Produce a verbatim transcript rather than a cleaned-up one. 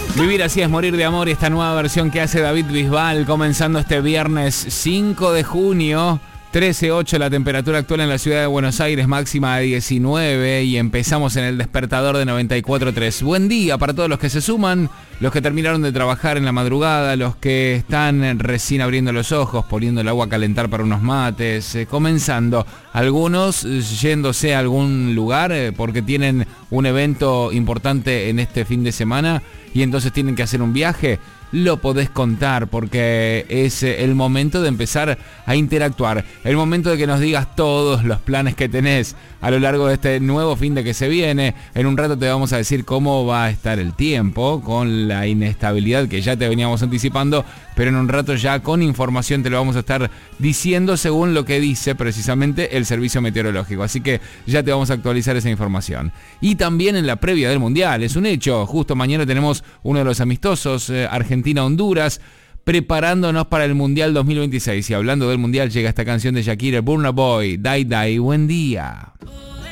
Vivir así es morir de amor, y esta nueva versión que hace David Bisbal, comenzando este viernes cinco de junio, trece punto ocho la temperatura actual en la ciudad de Buenos Aires, máxima de diecinueve, y empezamos en el despertador de noventa y cuatro punto tres. Buen día para todos los que se suman, los que terminaron de trabajar en la madrugada, los que están recién abriendo los ojos, poniendo el agua a calentar para unos mates, eh, comenzando, algunos yéndose a algún lugar eh, porque tienen un evento importante en este fin de semana y entonces tienen que hacer un viaje. Lo podés contar porque es el momento de empezar a interactuar, el momento de que nos digas todos los planes que tenés a lo largo de este nuevo fin de que se viene. En un rato te vamos a decir cómo va a estar el tiempo con la inestabilidad que ya te veníamos anticipando, pero en un rato ya con información te lo vamos a estar diciendo según lo que dice precisamente el servicio meteorológico, así que ya te vamos a actualizar esa información. Y también en la previa del Mundial, es un hecho, justo mañana tenemos uno de los amistosos, eh, Argentina-Honduras, preparándonos para el Mundial dos mil veintiséis. Y hablando del Mundial, llega esta canción de Shakira, Burna Boy, Die Die, buen día.